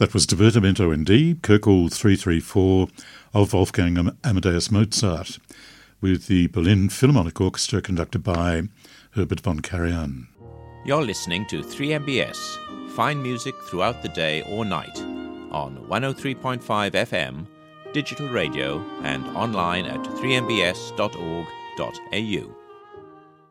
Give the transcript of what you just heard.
That was Divertimento in D, Köchel 334 of Wolfgang Amadeus Mozart, with the Berlin Philharmonic Orchestra conducted by Herbert von Karajan. You're listening to 3MBS, fine music throughout the day or night, on 103.5 FM, digital radio, and online at 3mbs.org.au.